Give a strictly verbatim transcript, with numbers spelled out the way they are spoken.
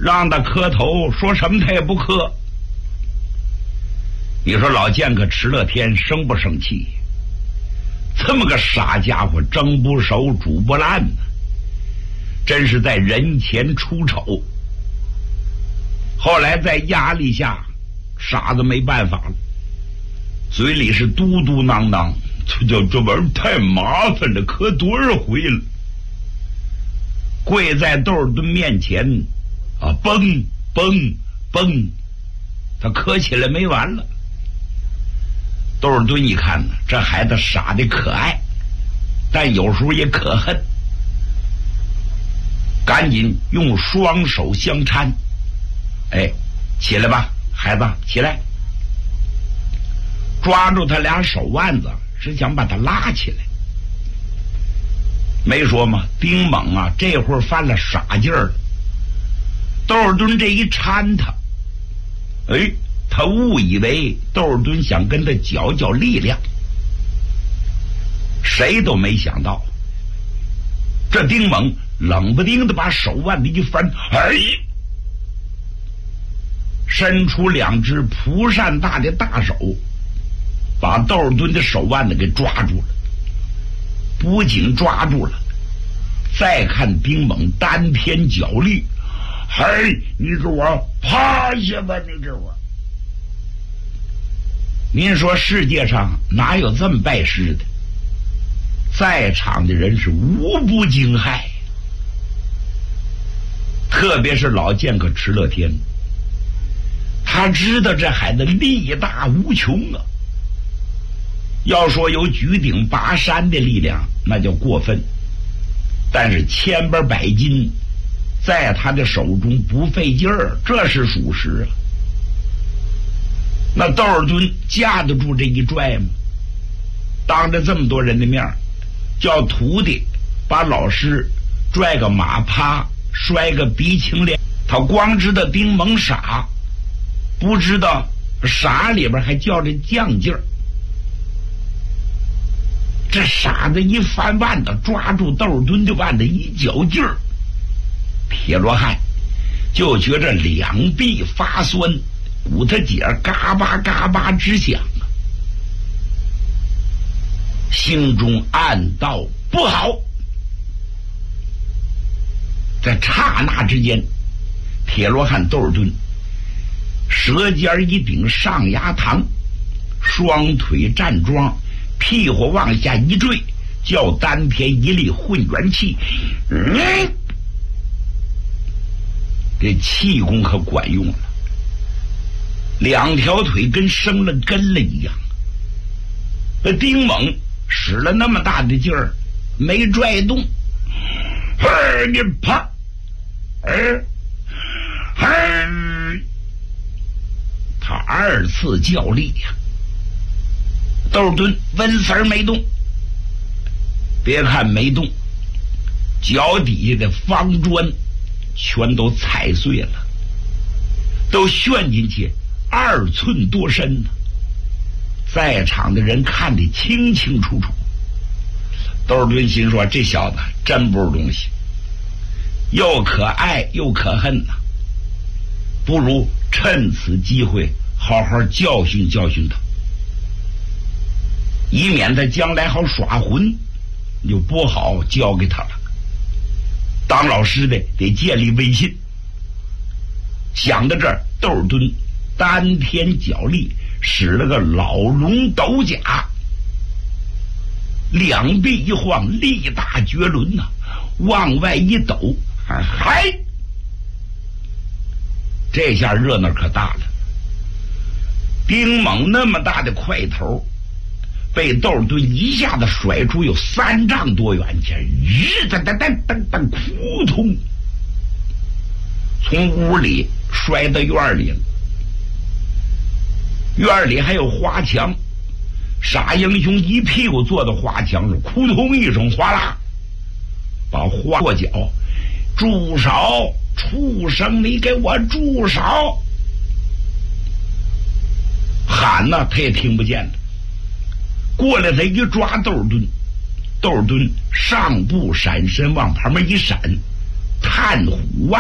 让他磕头，说什么他也不磕。你说老剑客迟乐天生不生气？这么个傻家伙，蒸不熟煮不烂呢，真是在人前出丑。后来在压力下，傻子没办法了，嘴里是嘟嘟囔囔，这这这玩意儿太麻烦了，磕多少回了。跪在窦尔敦面前啊，蹦蹦蹦，他磕起来没完了。窦尔敦一看呢，这孩子傻的可爱，但有时候也可恨，赶紧用双手相搀，哎，起来吧，孩子，起来，抓住他俩手腕子，是想把他拉起来。没说吗？丁猛啊，这会儿犯了傻劲儿了。窦尔敦这一搀他，哎，他误以为窦尔敦想跟他较较力量，谁都没想到，这丁猛冷不丁的把手腕子一翻，哎，伸出两只蒲扇大的大手，把窦尔敦的手腕子给抓住了。不仅抓住了，再看丁猛单偏脚力，嘿，你给我趴下吧，你给我。您说世界上哪有这么拜师的？在场的人是无不惊骇，特别是老剑客迟乐天，他知道这孩子力大无穷啊。要说有举鼎拔山的力量，那叫过分，但是千八百斤在他的手中不费劲儿，这是属实啊。那窦尔敦架得住这一拽吗？当着这么多人的面，叫徒弟把老师拽个马趴，摔个鼻青脸，他光知道丁猛傻，不知道傻里边还叫着犟劲儿。这傻子一翻腕子，抓住窦尔敦的腕子一较劲儿，铁罗汉就觉着两臂发酸，骨头节嘎巴嘎巴直响啊，心中暗道不好。在刹那之间，铁罗汉窦尔敦舌尖一顶上牙膛，双腿站桩，屁股往下一坠，叫丹田一力混元气，嗯，这气功可管用了，两条腿跟生了根了一样。这丁猛使了那么大的劲儿，没拽动，嘿，你啪，哎，嘿，他二次较力呀。窦尔敦温丝儿没动，别看没动，脚底下的方砖全都踩碎了，都旋进去二寸多深呢。在场的人看得清清楚楚。窦尔敦心说，这小子真不是东西，又可爱又可恨呐、啊，不如趁此机会好好教训教训他，以免他将来好耍混，就不好教给他了。当老师的得建立威信。想到这儿，窦尔敦单天脚力，使了个老龙斗甲，两臂一晃，力大绝伦呐、啊，往外一抖，嗨，这下热闹可大了。丁猛那么大的块头，被窦尔敦一下子甩出有三丈多远去，日噔噔噔噔噔，扑通，从屋里摔到院里了。院里还有花墙，傻英雄一屁股坐到花墙上，扑通一声，哗啦，把花过脚。住手！畜生，你给我住手！喊呢，他也听不见了。过来，他一抓窦尔敦，窦尔敦上步闪身往旁边一闪，探虎啊！